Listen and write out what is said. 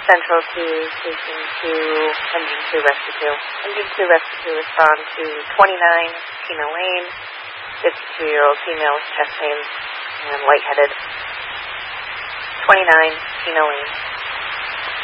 Central to Station 2, Engine 2, Rescue 2. Engine 2, Rescue 2, respond to 29, Tina Lane, 52-year-old female with chest pains and lightheaded. 29, Tina Lane.